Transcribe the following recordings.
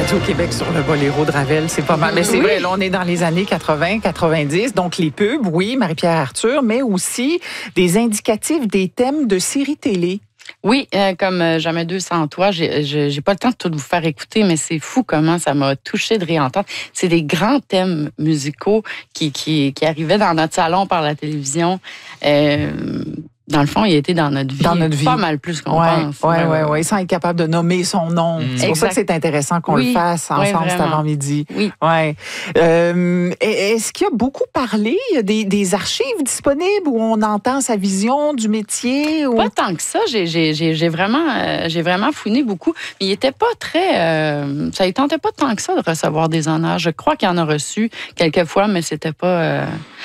partout au Québec sur le boléro de Ravel, c'est pas mal. Mais c'est vrai, là, on est dans les années 80, 90, donc les pubs, oui, Marie-Pierre Arthur, mais aussi des indicatifs des thèmes de séries télé. Oui, comme Jamais deux sans toi, j'ai pas le temps de tout vous faire écouter, mais c'est fou comment ça m'a touché de réentendre. C'est des grands thèmes musicaux qui arrivaient dans notre salon par la télévision. Dans le fond, il était dans notre vie. Pas mal plus qu'on pense. Oui, sans être capable de nommer son nom. C'est pour ça que c'est intéressant qu'on le fasse ensemble cet avant-midi. Oui. Ouais. Est-ce qu'il y a beaucoup parlé? Il y a des archives disponibles où on entend sa vision du métier? Ou... Pas tant que ça. J'ai vraiment fouiné beaucoup. Mais il était pas très... ça ne tentait pas tant que ça de recevoir des honneurs. Je crois qu'il en a reçu quelques fois, mais c'était pas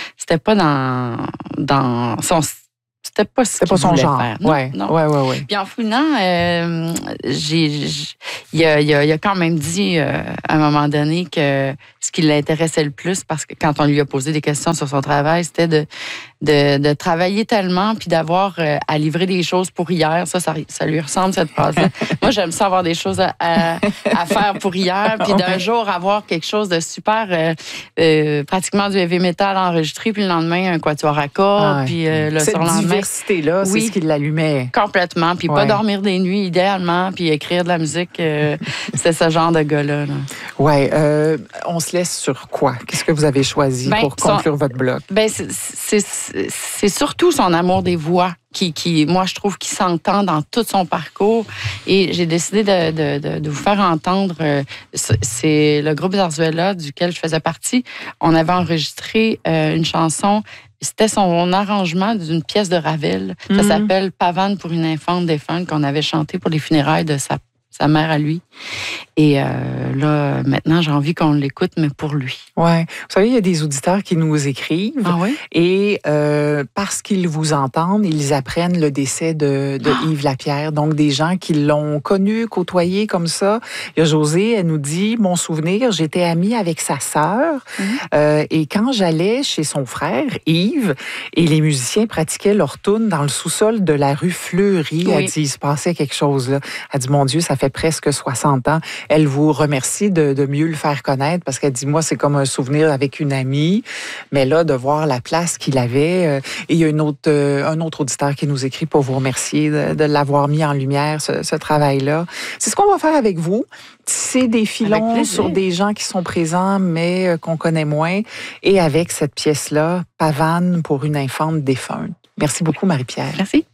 dans son style. C'était pas son genre. Faire. Non. Ouais. Puis en fouinant, il a quand même dit à un moment donné que ce qui l'intéressait le plus, parce que quand on lui a posé des questions sur son travail, c'était de travailler tellement puis d'avoir à livrer des choses pour hier. Ça lui ressemble, cette phrase-là. Moi, j'aime ça avoir des choses à faire pour hier, puis d'un jour avoir quelque chose de super, pratiquement du heavy metal enregistré, puis le lendemain, un quatuor à cordes, puis le surlendemain. Cette diversité-là, c'est ce qui l'allumait. Complètement. Puis pas dormir des nuits, idéalement, puis écrire de la musique. C'est ce genre de gars-là. Oui. On se laisse sur quoi? Qu'est-ce que vous avez choisi pour conclure votre bloc? C'est surtout son amour des voix qui, moi, je trouve, qui s'entend dans tout son parcours. Et j'ai décidé de vous faire entendre. C'est le groupe Zarzuela, duquel je faisais partie. On avait enregistré une chanson. C'était son arrangement d'une pièce de Ravel. Ça s'appelle « Pavane pour une infante défunte » qu'on avait chanté pour les funérailles de sa mère à lui. Et là, maintenant, j'ai envie qu'on l'écoute, mais pour lui. Oui. Vous savez, il y a des auditeurs qui nous écrivent. Ah oui? Et parce qu'ils vous entendent, ils apprennent le décès de Yves Lapierre. Donc, des gens qui l'ont connu, côtoyé comme ça. Il y a Josée, elle nous dit, mon souvenir, j'étais amie avec sa sœur. Et quand j'allais chez son frère, Yves, et les musiciens pratiquaient leur tourne dans le sous-sol de la rue Fleury, elle dit, il se passait quelque chose là. Elle dit, mon Dieu, ça fait presque 60 ans. Elle vous remercie de mieux le faire connaître parce qu'elle dit, moi, c'est comme un souvenir avec une amie. Mais là, de voir la place qu'il avait. Et il y a un autre auditeur qui nous écrit pour vous remercier de l'avoir mis en lumière, ce travail-là. C'est ce qu'on va faire avec vous. C'est des filons sur des gens qui sont présents, mais qu'on connaît moins. Et avec cette pièce-là, Pavane pour une infante défunte. Merci beaucoup, Marie-Pierre. Merci.